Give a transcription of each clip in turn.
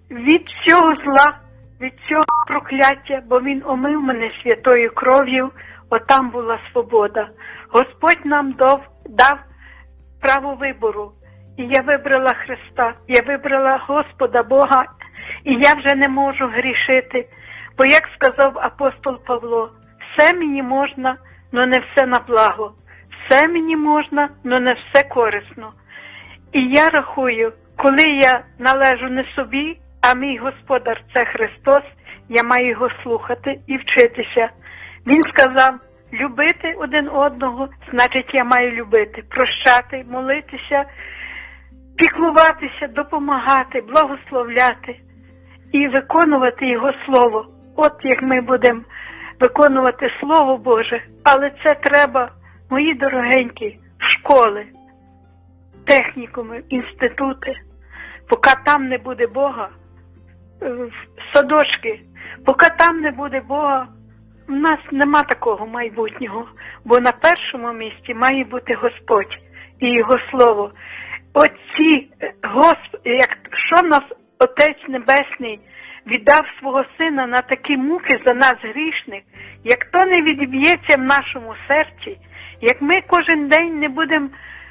від всього зла, від цього прокляття, бо Він омив мене святою кров'ю, отам була свобода. Господь нам дав право вибору. І я вибрала Христа, я вибрала Господа Бога, і я вже не можу грішити. Бо, як сказав апостол Павло, все мені можна, но не все на благо. Все мені можна, но не все корисно. І я рахую, коли я належу не собі, а мій Господар – це Христос, я маю Його слухати і вчитися. Він сказав, любити один одного, значить я маю любити, прощати, молитися, піклуватися, допомагати, благословляти і виконувати Його Слово. От як ми будемо виконувати Слово Боже, але це треба, мої дорогенькі, школи, технікуми, інститути. Поки там не буде Бога, садочки, поки там не буде Бога, в нас нема такого майбутнього, бо на першому місці має бути Господь і Його Слово. Оці, якщо нас Отець Небесний віддав свого Сина на такі муки за нас грішних, як то не відіб'ється в нашому серці, як ми кожен день не будемо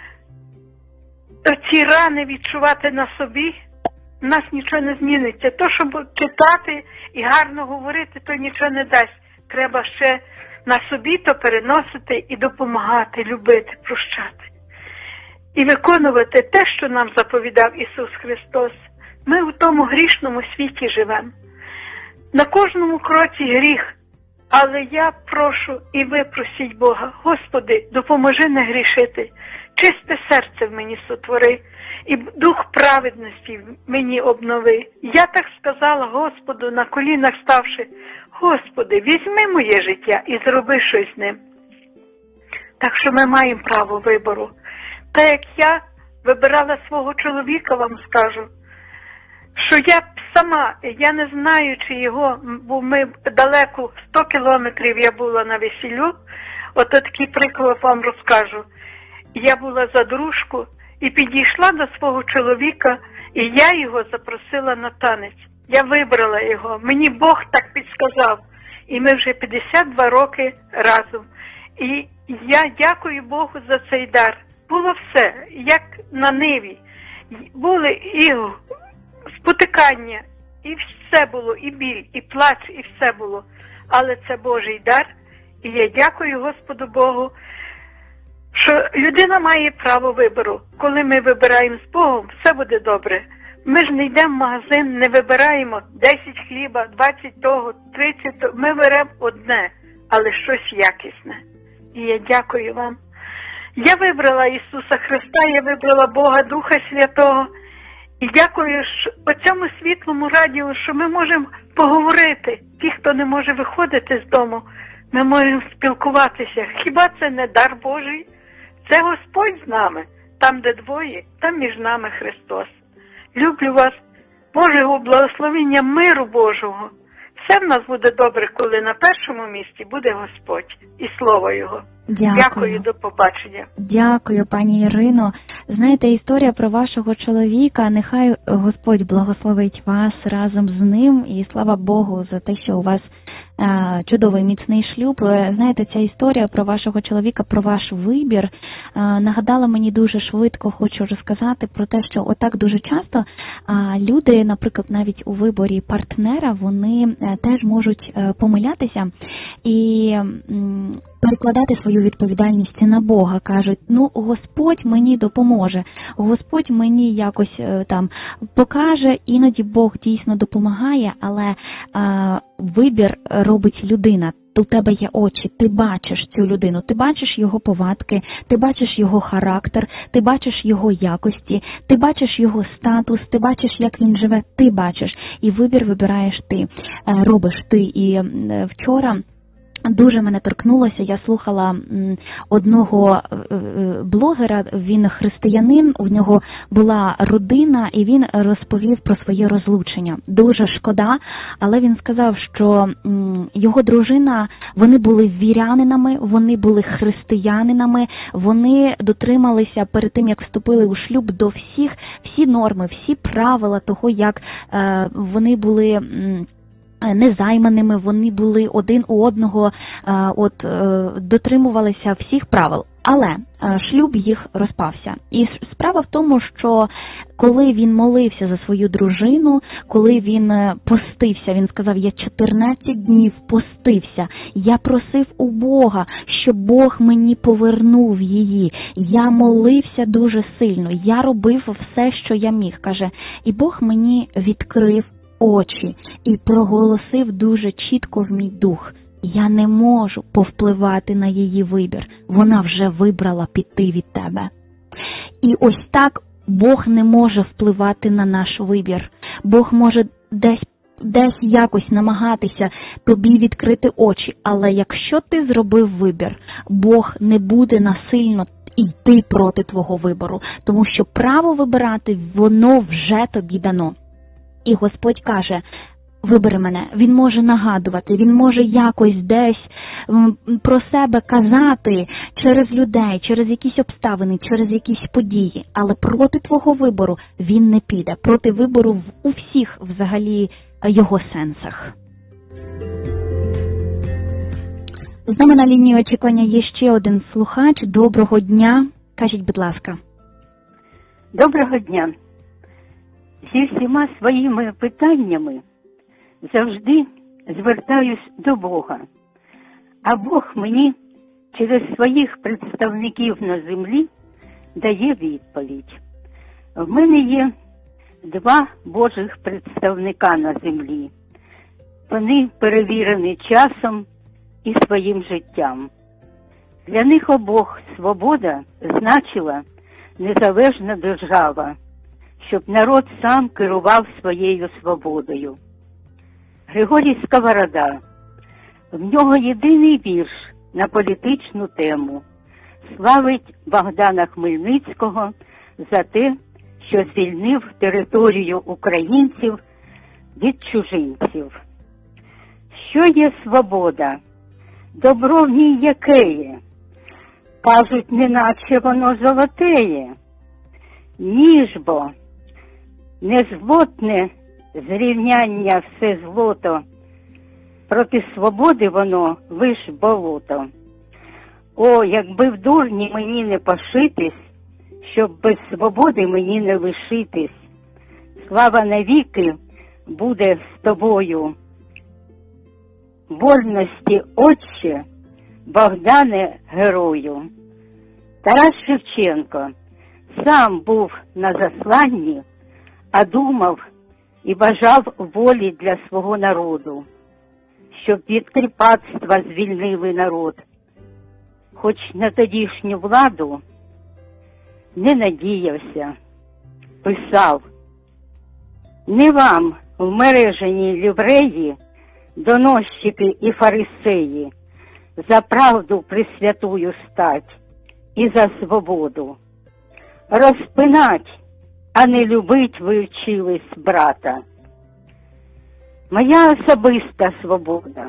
ці рани відчувати на собі, в нас нічого не зміниться. То, щоб читати і гарно говорити, то нічого не дасть. Треба ще на собі то переносити і допомагати, любити, прощати. І виконувати те, що нам заповідав Ісус Христос. Ми в тому грішному світі живемо. На кожному кроці гріх. Але я прошу, і ви просіть Бога, Господи, допоможи не грішити. Чисте серце в мені сотвори, і дух праведності в мені обнови. Я так сказала Господу, на колінах ставши, Господи, візьми моє життя і зроби щось з ним. Так що ми маємо право вибору. Та як я вибирала свого чоловіка, вам скажу, що я сама, я не знаю, чи його, бо ми далеко, 100 кілометрів я була на весіллю, от такий приклад вам розкажу. Я була за дружку і підійшла до свого чоловіка, і я його запросила на танець. Я вибрала його, мені Бог так підсказав. І ми вже 52 роки разом. І я дякую Богу за цей дар. Було все, як на ниві. Були і спотикання, і все було, і біль, і плач, і все було. Але це Божий дар. І я дякую Господу Богу, що людина має право вибору. Коли ми вибираємо з Богом, все буде добре. Ми ж не йдемо в магазин, не вибираємо 10 хліба, 20 того, 30 того. Ми беремо одне, але щось якісне. І я дякую вам. Я вибрала Ісуса Христа, я вибрала Бога, Духа Святого. І дякую по цьому світлому радіо, що ми можемо поговорити. Ті, хто не може виходити з дому, ми можемо спілкуватися. Хіба це не дар Божий? Це Господь з нами. Там, де двоє, там між нами Христос. Люблю вас, Божого благословення, миру Божого. Все в нас буде добре, коли на першому місці буде Господь і Слово Його. Дякую, до побачення. Дякую, пані Ірино. Знаєте, історія про вашого чоловіка, нехай Господь благословить вас разом з ним, і слава Богу за те, що у вас чудовий міцний шлюб. Знаєте, ця історія про вашого чоловіка, про ваш вибір нагадала мені дуже швидко, хочу розказати про те, що отак дуже часто люди, наприклад, навіть у виборі партнера, вони теж можуть помилятися і перекладати свою відповідальність на Бога. Кажуть, ну, Господь мені допоможе, Господь мені якось там покаже, іноді Бог дійсно допомагає, але вибір робить людина. У тебе є очі, ти бачиш цю людину, ти бачиш його повадки, ти бачиш його характер, ти бачиш його якості, ти бачиш його статус, ти бачиш, як він живе, ти бачиш. І вибір вибираєш ти, робиш ти. І вчора Дуже мене торкнулося. Я слухала одного блогера, він християнин, у нього була родина, і він розповів про своє розлучення. Дуже шкода, але він сказав, що його дружина, вони були вірянинами, вони були християнинами, вони дотрималися перед тим, як вступили у шлюб, до всі норми, всі правила того, як вони були незайманими, вони були один у одного, дотримувалися всіх правил. Але шлюб їх розпався. І справа в тому, що коли він молився за свою дружину, коли він постився, він сказав, я 14 днів постився, я просив у Бога, щоб Бог мені повернув її. Я молився дуже сильно, я робив все, що я міг, каже, і Бог мені відкрив очі і проголосив дуже чітко в мій дух. Я не можу повпливати на її вибір. Вона вже вибрала піти від тебе. І ось так Бог не може впливати на наш вибір. Бог може десь якось намагатися тобі відкрити очі. Але якщо ти зробив вибір, Бог не буде насильно йти проти твого вибору. Тому що право вибирати, воно вже тобі дано. І Господь каже, вибери мене. Він може нагадувати, він може якось десь про себе казати через людей, через якісь обставини, через якісь події. Але проти твого вибору він не піде. Проти вибору у всіх взагалі його сенсах. З нами на лінії очікування є ще один слухач. Доброго дня. Кажіть, будь ласка. Доброго дня. Зі всіма своїми питаннями завжди звертаюсь до Бога. А Бог мені через своїх представників на землі дає відповідь. В мене є 2 Божих представника на землі. Вони перевірені часом і своїм життям. Для них обох свобода значила незалежна держава, щоб народ сам керував своєю свободою. Григорій Сковорода. В нього єдиний вірш на політичну тему. Славить Богдана Хмельницького за те, що звільнив територію українців від чужинців. Що є свобода? Добро в ній якеє? Кажуть, неначе воно золотеє. Ніж бо незлотне зрівняння все злото, проти свободи воно лиш болото. О, якби в дурні мені не пошитись, щоб без свободи мені не лишитись. Слава навіки буде з тобою. Вольності, Отче, Богдане, герою. Тарас Шевченко сам був на засланні, а думав і бажав волі для свого народу, щоб від кріпацтва звільнили народ. Хоч на тодішню владу не надіявся, писав: не вам в мереженій лівреї, доносчики і фарисеї, за правду пресвятую стать і за свободу. Розпинать, а не любить ви вчились брата. Моя особиста свобода.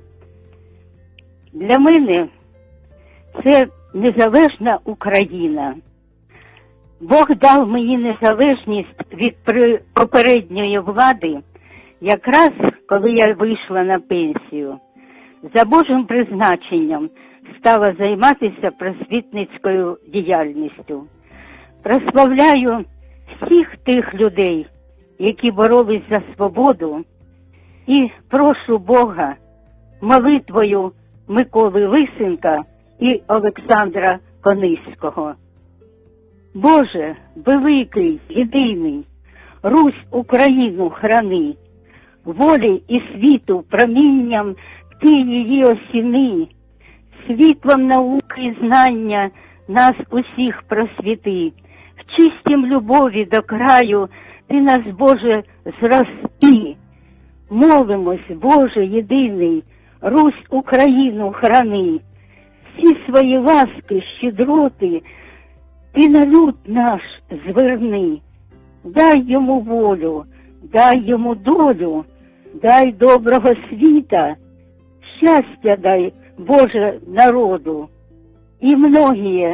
Для мене це незалежна Україна. Бог дав мені незалежність від попередньої влади, якраз коли я вийшла на пенсію. За Божим призначенням стала займатися просвітницькою діяльністю. Прославляю всіх тих людей, які боролись за свободу, і прошу Бога молитвою Миколи Лисенка і Олександра Кониського. Боже, великий, єдиний, Русь Україну храни, волі і світу промінням ти її осіни, світлом науки і знання нас усіх просвіти, в чистім любові до краю ти нас, Боже, зрости. Молимось, Боже єдиний, Русь Україну храни, всі свої ласки, щедроти ти на люд наш зверни. Дай йому волю, дай йому долю, дай доброго світа, щастя дай, Боже, народу, і многие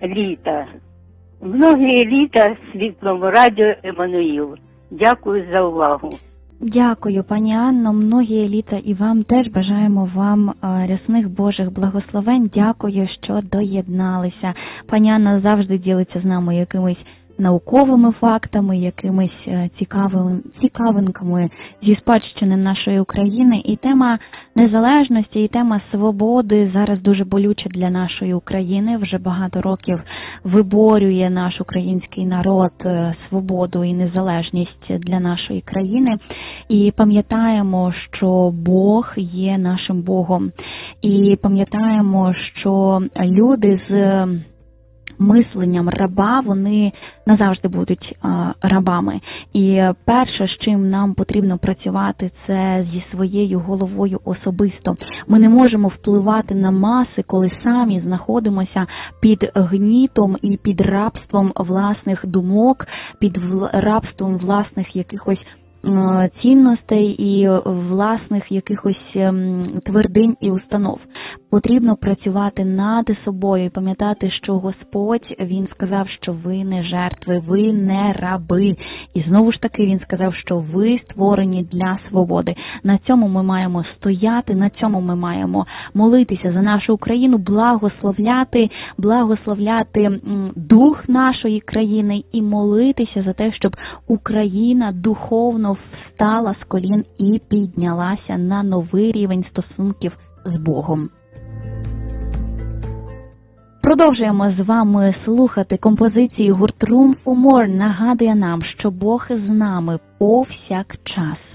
літа світлому радіо Еммануїл. Дякую за увагу. Дякую, пані Анно, многі літа, і вам теж бажаємо вам рясних Божих благословень. Дякую, що доєдналися. Пані Анна завжди ділиться з нами якимись науковими фактами, якимись цікавинками зі спадщини нашої України. І тема незалежності, і тема свободи зараз дуже болюча для нашої України. Вже багато років виборює наш український народ свободу і незалежність для нашої країни. І пам'ятаємо, що Бог є нашим Богом. І пам'ятаємо, що люди з мисленням раба, вони назавжди будуть рабами. І перше, з чим нам потрібно працювати, це зі своєю головою особисто. Ми не можемо впливати на маси, коли самі знаходимося під гнітом і під рабством власних думок, під рабством власних якихось цінностей і власних якихось твердинь і установ. Потрібно працювати над собою і пам'ятати, що Господь, Він сказав, що ви не жертви, ви не раби. І знову ж таки Він сказав, що ви створені для свободи. На цьому ми маємо стояти, на цьому ми маємо молитися за нашу Україну, благословляти дух нашої країни і молитися за те, щоб Україна духовно встала з колін і піднялася на новий рівень стосунків з Богом. Продовжуємо з вами слухати композиції гурт Room for More. Нагадує нам, що Бог з нами повсякчас.